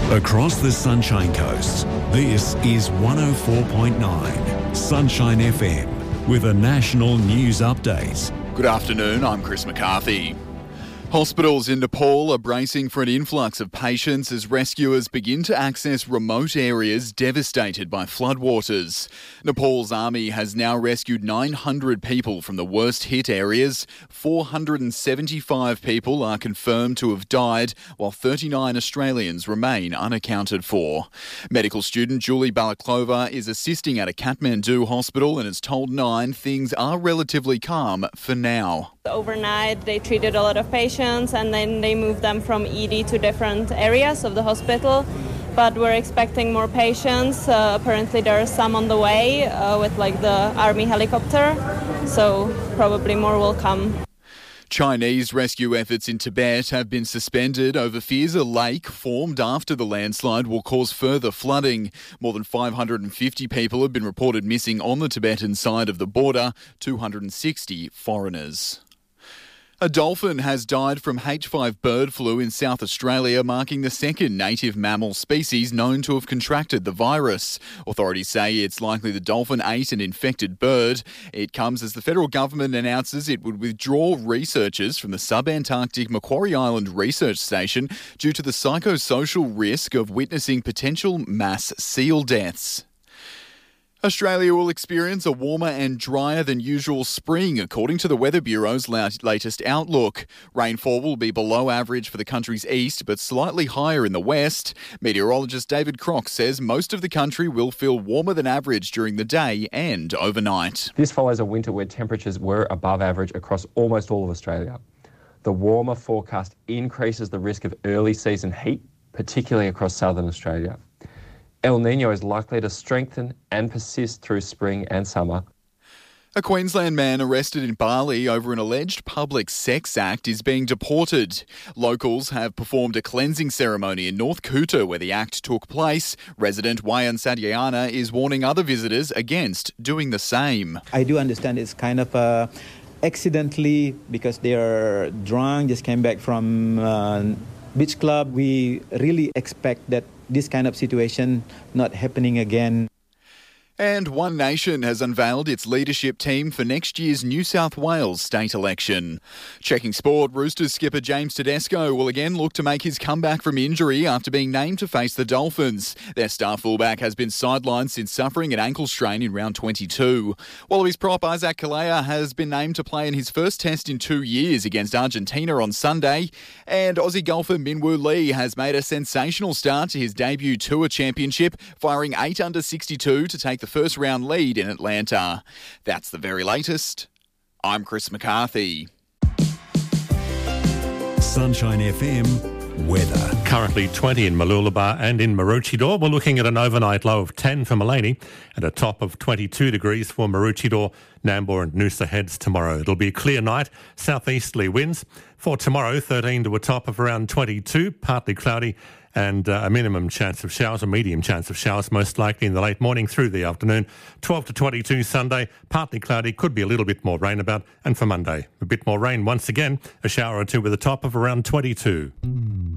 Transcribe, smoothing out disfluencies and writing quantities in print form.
Across the Sunshine Coast, this is 104.9 Sunshine FM with a national news update. Good afternoon, I'm Chris McCarthy. Hospitals in Nepal are bracing for an influx of patients as rescuers begin to access remote areas devastated by floodwaters. Nepal's army has now rescued 900 people from the worst hit areas. 475 people are confirmed to have died, while 39 Australians remain unaccounted for. Medical student Julie Balaklova is assisting at a Kathmandu hospital and has told Nine things are relatively calm for now. Overnight, they treated a lot of patients and then they moved them from ED to different areas of the hospital. But we're expecting more patients. Apparently there are some on the way with the army helicopter. So probably more will come. Chinese rescue efforts in Tibet have been suspended over fears a lake formed after the landslide will cause further flooding. More than 550 people have been reported missing on the Tibetan side of the border, 260 foreigners. A dolphin has died from H5 bird flu in South Australia, marking the second native mammal species known to have contracted the virus. Authorities say it's likely the dolphin ate an infected bird. It comes as the federal government announces it would withdraw researchers from the sub-Antarctic Macquarie Island Research Station due to the psychosocial risk of witnessing potential mass seal deaths. Australia will experience a warmer and drier than usual spring, according to the Weather Bureau's latest outlook. Rainfall will be below average for the country's east, but slightly higher in the west. Meteorologist David Crock says most of the country will feel warmer than average during the day and overnight. This follows a winter where temperatures were above average across almost all of Australia. The warmer forecast increases the risk of early season heat, particularly across southern Australia. El Niño is likely to strengthen and persist through spring and summer. A Queensland man arrested in Bali over an alleged public sex act is being deported. Locals have performed a cleansing ceremony in North Kuta where the act took place. Resident Wayan Sadyayana is warning other visitors against doing the same. I do understand it's kind of accidentally because they are drunk, just came back from beach club. We really expect that this kind of situation not happening again. And One Nation has unveiled its leadership team for next year's New South Wales state election. Checking sport, Roosters skipper James Tedesco will again look to make his comeback from injury after being named to face the Dolphins. Their star fullback has been sidelined since suffering an ankle strain in round 22. Wallabies prop Isaac Kalea has been named to play in his first test in 2 years against Argentina on Sunday. And Aussie golfer Minwoo Lee has made a sensational start to his debut tour championship, firing 8 under 62 to take the first round lead in Atlanta. That's the very latest. I'm Chris McCarthy. Sunshine FM weather. Currently 20 in Mooloolaba and in Maroochydore. We're looking at an overnight low of 10 for Maleny and a top of 22 degrees for Maroochydore, Nambour and Noosa Heads tomorrow. It'll be a clear night, southeasterly winds. For tomorrow, 13 to a top of around 22, partly cloudy and a minimum chance of showers, a medium chance of showers, most likely in the late morning through the afternoon. 12 to 22 Sunday, partly cloudy, could be a little bit more rain about. And for Monday, a bit more rain once again, a shower or two with a top of around 22.